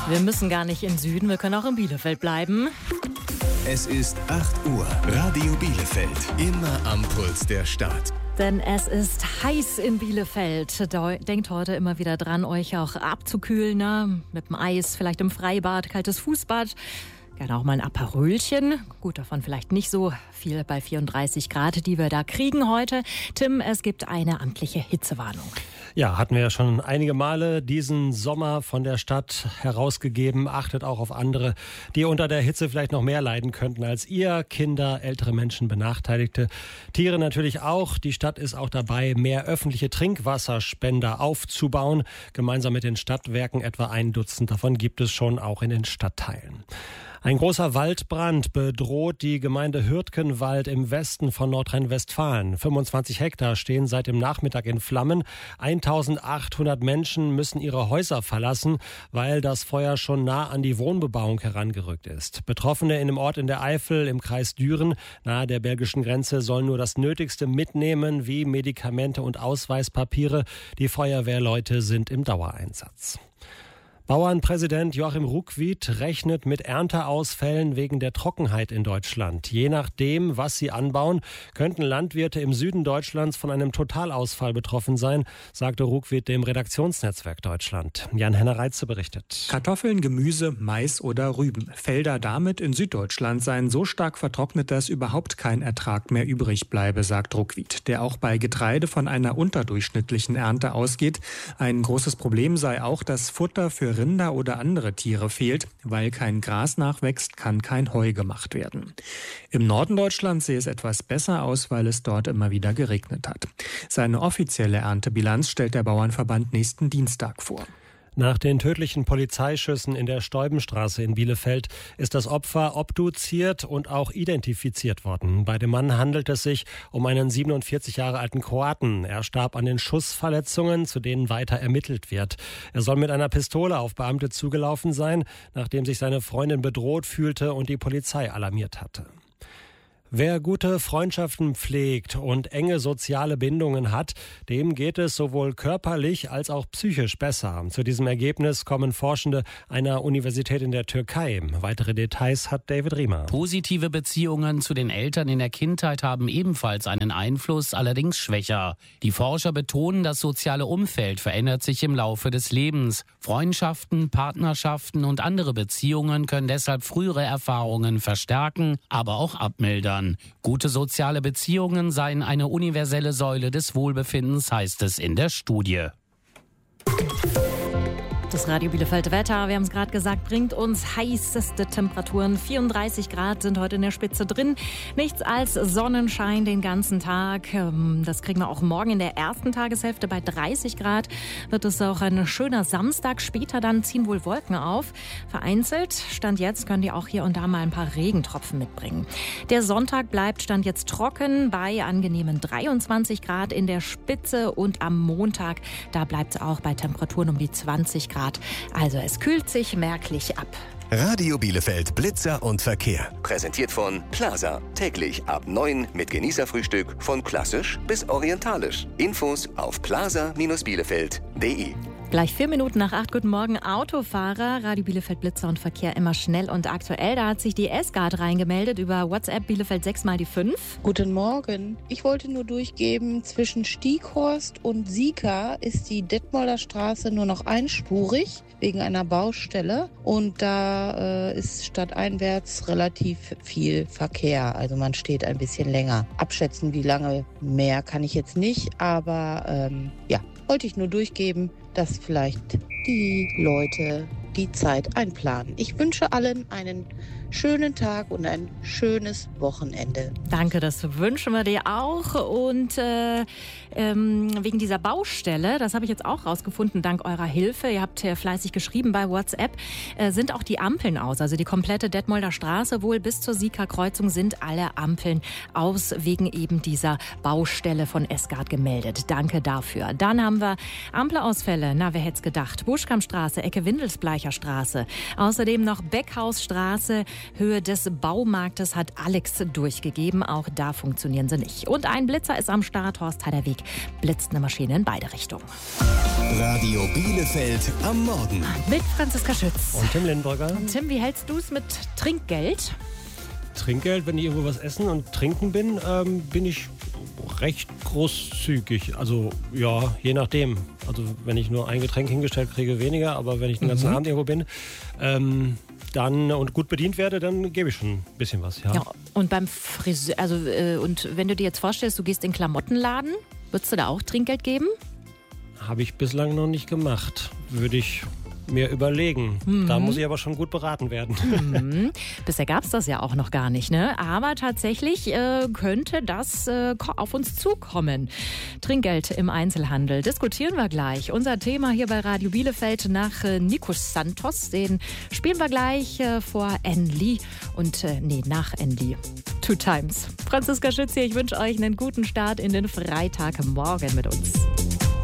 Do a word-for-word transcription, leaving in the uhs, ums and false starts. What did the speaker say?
Wir müssen gar nicht in Süden, wir können auch in Bielefeld bleiben. Es ist acht Uhr. Radio Bielefeld. Immer am Puls der Stadt. Denn es ist heiß in Bielefeld. Denkt heute immer wieder dran, euch auch abzukühlen. Ne? Mit dem Eis, vielleicht im Freibad, kaltes Fußbad. Gerne auch mal ein Aperölchen. Gut, davon vielleicht nicht so viel bei vierunddreißig Grad, die wir da kriegen heute. Tim, es gibt eine amtliche Hitzewarnung. Ja, hatten wir ja schon einige Male diesen Sommer von der Stadt herausgegeben. Achtet auch auf andere, die unter der Hitze vielleicht noch mehr leiden könnten als ihr. Kinder, ältere Menschen, Benachteiligte. Tiere natürlich auch. Die Stadt ist auch dabei, mehr öffentliche Trinkwasserspender aufzubauen. Gemeinsam mit den Stadtwerken etwa ein Dutzend davon gibt es schon auch in den Stadtteilen. Ein großer Waldbrand bedroht die Gemeinde Hürtgenwald im Westen von Nordrhein-Westfalen. fünfundzwanzig Hektar stehen seit dem Nachmittag in Flammen. eintausendachthundert Menschen müssen ihre Häuser verlassen, weil das Feuer schon nah an die Wohnbebauung herangerückt ist. Betroffene in einem Ort in der Eifel im Kreis Düren, nahe der belgischen Grenze, sollen nur das Nötigste mitnehmen, wie Medikamente und Ausweispapiere. Die Feuerwehrleute sind im Dauereinsatz. Bauernpräsident Joachim Ruckwied rechnet mit Ernteausfällen wegen der Trockenheit in Deutschland. Je nachdem, was sie anbauen, könnten Landwirte im Süden Deutschlands von einem Totalausfall betroffen sein, sagte Ruckwied dem Redaktionsnetzwerk Deutschland. Jan-Henner Reitze berichtet. Kartoffeln, Gemüse, Mais oder Rüben. Felder damit in Süddeutschland seien so stark vertrocknet, dass überhaupt kein Ertrag mehr übrig bleibe, sagt Ruckwied, der auch bei Getreide von einer unterdurchschnittlichen Ernte ausgeht. Ein großes Problem sei auch, dass Futter für Rinder oder andere Tiere fehlt. Weil kein Gras nachwächst, kann kein Heu gemacht werden. Im Norden Deutschlands sehe es etwas besser aus, weil es dort immer wieder geregnet hat. Seine offizielle Erntebilanz stellt der Bauernverband nächsten Dienstag vor. Nach den tödlichen Polizeischüssen in der Steubenstraße in Bielefeld ist das Opfer obduziert und auch identifiziert worden. Bei dem Mann handelt es sich um einen siebenundvierzig Jahre alten Kroaten. Er starb an den Schussverletzungen, zu denen weiter ermittelt wird. Er soll mit einer Pistole auf Beamte zugelaufen sein, nachdem sich seine Freundin bedroht fühlte und die Polizei alarmiert hatte. Wer gute Freundschaften pflegt und enge soziale Bindungen hat, dem geht es sowohl körperlich als auch psychisch besser. Zu diesem Ergebnis kommen Forschende einer Universität in der Türkei. Weitere Details hat David Riemer. Positive Beziehungen zu den Eltern in der Kindheit haben ebenfalls einen Einfluss, allerdings schwächer. Die Forscher betonen, das soziale Umfeld verändert sich im Laufe des Lebens. Freundschaften, Partnerschaften und andere Beziehungen können deshalb frühere Erfahrungen verstärken, aber auch abmildern. Gute soziale Beziehungen seien eine universelle Säule des Wohlbefindens, heißt es in der Studie. Das Radio Bielefeld Wetter, wir haben es gerade gesagt, bringt uns heißeste Temperaturen. vierunddreißig Grad sind heute in der Spitze drin. Nichts als Sonnenschein den ganzen Tag. Das kriegen wir auch morgen in der ersten Tageshälfte. Bei dreißig Grad wird es auch ein schöner Samstag. Später dann ziehen wohl Wolken auf. Vereinzelt, Stand jetzt, können die auch hier und da mal ein paar Regentropfen mitbringen. Der Sonntag bleibt Stand jetzt trocken bei angenehmen dreiundzwanzig Grad in der Spitze. Und am Montag, da bleibt es auch bei Temperaturen um die zwanzig Grad. Also es kühlt sich merklich ab. Radio Bielefeld Blitzer und Verkehr. Präsentiert von Plaza. Täglich ab neun mit Genießerfrühstück von klassisch bis orientalisch. Infos auf plaza Bindestrich bielefeld punkt de. Gleich vier Minuten nach acht. Guten Morgen, Autofahrer. Radio Bielefeld Blitzer und Verkehr immer schnell und aktuell. Da hat sich die S-Guard reingemeldet über WhatsApp Bielefeld sechs mal die fünf. Guten Morgen. Ich wollte nur durchgeben, zwischen Stieghorst und Sieker ist die Detmolder Straße nur noch einspurig wegen einer Baustelle. Und da äh, ist stadteinwärts relativ viel Verkehr. Also man steht ein bisschen länger. Abschätzen, wie lange mehr kann ich jetzt nicht. Aber ähm, ja, wollte ich nur durchgeben, dass vielleicht die Leute die Zeit einplanen. Ich wünsche allen einen schönen Tag und ein schönes Wochenende. Danke, das wünschen wir dir auch. Und äh, ähm, wegen dieser Baustelle, das habe ich jetzt auch rausgefunden, dank eurer Hilfe, ihr habt äh, fleißig geschrieben bei WhatsApp, äh, sind auch die Ampeln aus. Also die komplette Detmolder Straße wohl bis zur Sieker-Kreuzung sind alle Ampeln aus, wegen eben dieser Baustelle von S-Guard gemeldet. Danke dafür. Dann haben wir Ampelausfälle. Na, wer hätte es gedacht? Buschkampstraße, Ecke Windelsbleicher Straße. Außerdem noch Beckhausstraße, Höhe des Baumarktes hat Alex durchgegeben. Auch da funktionieren sie nicht. Und ein Blitzer ist am Start. Horst Heiderweg blitzt eine Maschine in beide Richtungen. Radio Bielefeld am Morgen. Mit Franziska Schütz. Und Tim Lindberger. Und Tim, wie hältst du es mit Trinkgeld? Trinkgeld, wenn ich irgendwo was essen und trinken bin, ähm, bin ich recht großzügig. Also ja, je nachdem. Also wenn ich nur ein Getränk hingestellt kriege, weniger. Aber wenn ich den ganzen Mhm. Abend irgendwo bin, ähm, dann und gut bedient werde, dann gebe ich schon ein bisschen was. Ja. Ja, und beim Friseur, also äh, und wenn du dir jetzt vorstellst, du gehst in den Klamottenladen, würdest du da auch Trinkgeld geben? Habe ich bislang noch nicht gemacht. Würde ich mir überlegen. Mhm. Da muss ich aber schon gut beraten werden. Mhm. Bisher gab es das ja auch noch gar nicht, ne? Aber tatsächlich äh, könnte das äh, auf uns zukommen. Trinkgeld im Einzelhandel. Diskutieren wir gleich. Unser Thema hier bei Radio Bielefeld nach äh, Nikos Santos. Den spielen wir gleich äh, vor Enli. Und äh, nee, nach Enli. Two times. Franziska Schütz hier. Ich wünsche euch einen guten Start in den Freitagmorgen mit uns.